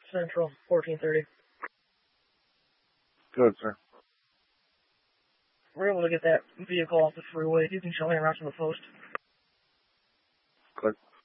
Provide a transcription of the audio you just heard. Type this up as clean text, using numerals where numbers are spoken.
Central, 1430. Good, sir. We're able to get that vehicle off the freeway. You can show me around to the post. Good.